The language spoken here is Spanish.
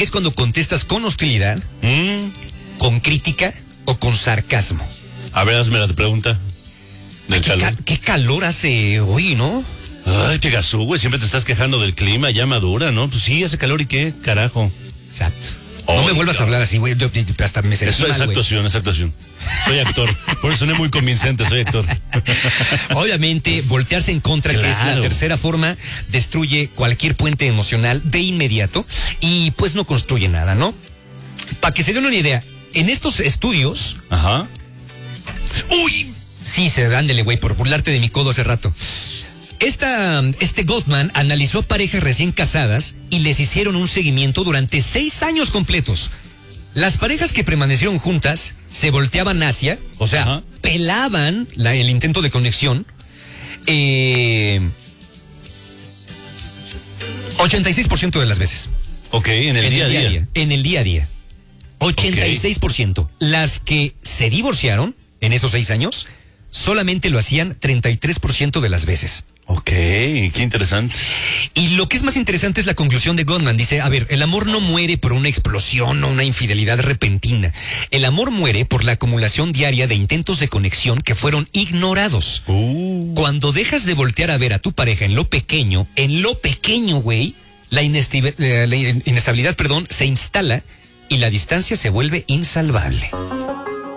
que es cuando contestas con hostilidad, con crítica o con sarcasmo. A ver, hazme la pregunta. Del calor. ¿Qué calor hace hoy, no? Ay, qué gasú, güey. Siempre te estás quejando del clima, ya madura, ¿no? Pues sí, hace calor y qué, carajo. Exacto. No me vuelvas a hablar así, güey. Hasta me sentí Eso es mal, actuación, es actuación. Soy actor. Por eso soné muy convincente, soy actor. Obviamente, voltearse en contra, que es la tercera forma, destruye cualquier puente emocional de inmediato y pues no construye nada, ¿no? Para que se den una idea, en estos estudios... Ajá. ¡Uy! Sí, ándele, güey, por burlarte de mi codo hace rato. Este Goldman analizó a parejas recién casadas y les hicieron un seguimiento durante 6 años completos. Las parejas que permanecieron juntas se volteaban hacia, o sea, ajá, pelaban el intento de conexión. 86% de las veces. Ok, en el día a día. En el día a día. 86%. Okay. Las que se divorciaron en esos 6 años solamente lo hacían 33% de las veces. Ok, qué interesante. Y lo que es más interesante es la conclusión de Goldman. Dice, a ver, el amor no muere por una explosión o una infidelidad repentina. El amor muere por la acumulación diaria de intentos de conexión que fueron ignorados. Cuando dejas de voltear a ver a tu pareja en lo pequeño, güey, la inestabilidad, se instala y la distancia se vuelve insalvable.